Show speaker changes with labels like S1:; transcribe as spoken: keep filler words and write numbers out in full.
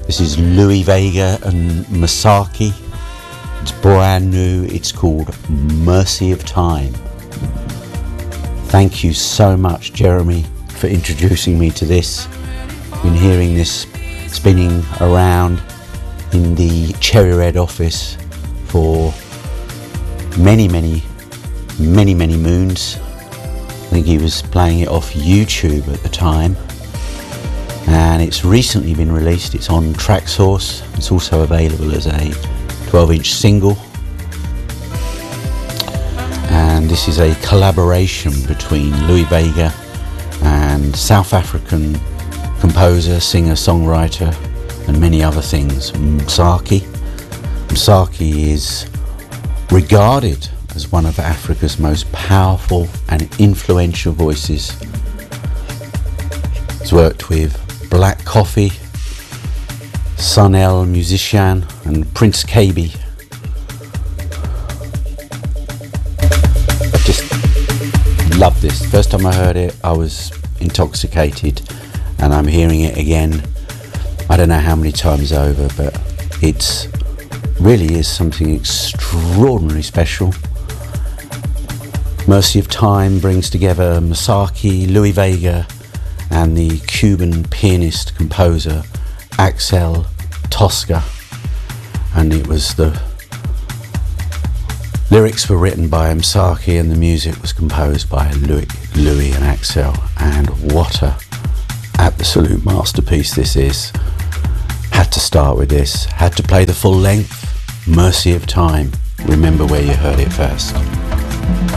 S1: This is Louie Vega and Masaki. It's brand new. It's called Mercy of Time. Thank you so much, Jeremy, for introducing me to this. Been hearing this spinning around in the Cherry Red office for many, many, many, many moons. I think he was playing it off YouTube at the time. And it's recently been released. It's on Traxsource. It's also available as a twelve inch single. And this is a collaboration between Louie Vega and South African composer, singer, songwriter, and many other things, Msaki. Msaki is regarded as one of Africa's most powerful and influential voices. He's worked with Black Coffee, Sun El Musician, and Prince Kaybee. I just love this. First time I heard it, I was intoxicated, and I'm hearing it again. I don't know how many times over, but it's really is something extraordinarily special. Mercy of Time brings together Msaki, Louie Vega, and the Cuban pianist composer Axel Tosca, and it was the lyrics were written by Msaki and the music was composed by Louie, Louie and Axel, and what a absolute masterpiece this is. Had to start with this, had to play the full length. Mercy of Time. Remember where you heard it first.